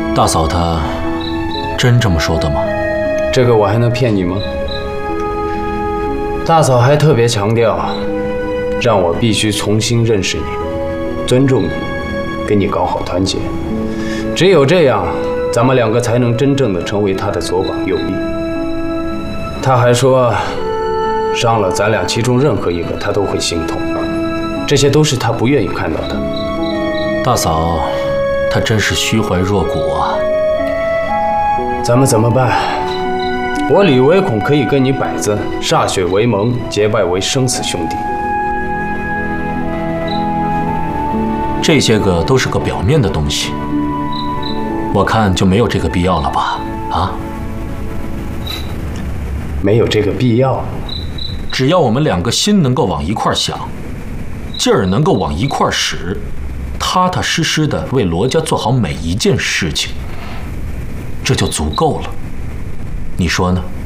大嫂她真这么说的吗？ 这个我还能骗你吗？大嫂还特别强调，让我必须重新认识你，尊重你，跟你搞好团结。只有这样，咱们两个才能真正的成为她的左膀右臂。她还说，伤了咱俩其中任何一个，她都会心痛。这些都是她不愿意看到的。 大嫂，她真是虚怀若谷啊。 咱们怎么办？我李维孔可以跟你摆子歃血为盟，结拜为生死兄弟。 这些个都是个表面的东西，我看就没有这个必要了吧？啊？ 没有这个必要。 只要我们两个心能够往一块想，劲儿能够往一块使，踏踏实实的为罗家做好每一件事情，这就足够了。你说呢？